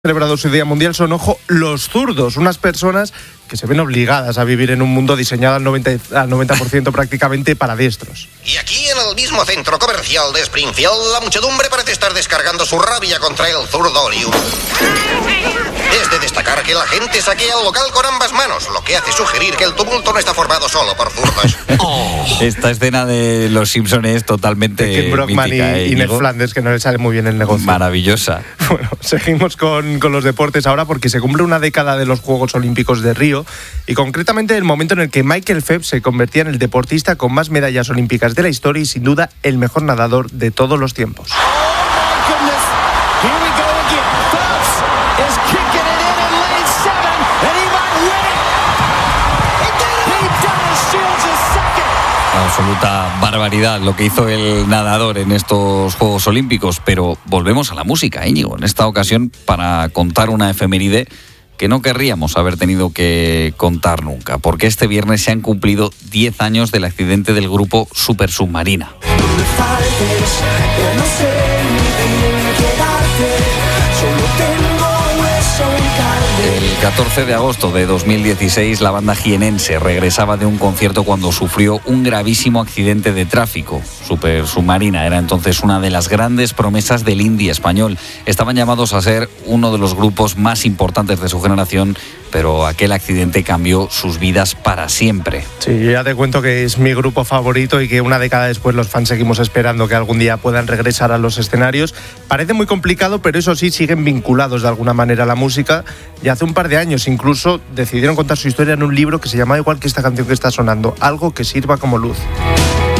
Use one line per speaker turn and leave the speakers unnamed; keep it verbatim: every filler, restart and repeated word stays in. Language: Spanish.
Celebrado su Día Mundial son, ojo, los zurdos, unas personas que se ven obligadas a vivir en un mundo diseñado al noventa, al noventa por ciento prácticamente para diestros.
Y aquí en el mismo centro comercial de Springfield, la muchedumbre parece estar descargando su rabia contra el zurdorium. Es de destacar que la gente saquea el local con ambas manos, lo que hace sugerir que el tumulto no está formado solo por zurdos.
Oh. Esta escena de Los Simpsons es totalmente
de Ken Brockman
mítica,
y,
¿eh,
y Ned
Íñigo?
Flanders, que no le sale muy bien el negocio.
Maravillosa.
Bueno, seguimos con, con los deportes ahora porque se cumple una década de los Juegos Olímpicos de Río y concretamente el momento en el que Michael Phelps se convertía en el deportista con más medallas olímpicas de la historia y sin duda el mejor nadador de todos los tiempos.
Absoluta barbaridad lo que hizo el nadador en estos Juegos Olímpicos, pero volvemos a la música, Íñigo, en esta ocasión para contar una efeméride que no querríamos haber tenido que contar nunca, porque este viernes se han cumplido diez años del accidente del grupo Supersubmarina. El catorce de agosto de dos mil dieciséis, la banda jienense regresaba de un concierto cuando sufrió un gravísimo accidente de tráfico. Supersubmarina era entonces una de las grandes promesas del indie español. Estaban llamados a ser uno de los grupos más importantes de su generación, pero aquel accidente cambió sus vidas para siempre.
Sí, yo ya te cuento que es mi grupo favorito y que una década después los fans seguimos esperando que algún día puedan regresar a los escenarios. Parece muy complicado, pero eso sí, siguen vinculados de alguna manera a la música. Y hace un par de años incluso decidieron contar su historia en un libro que se llamaba igual que esta canción que está sonando, Algo que sirva como luz.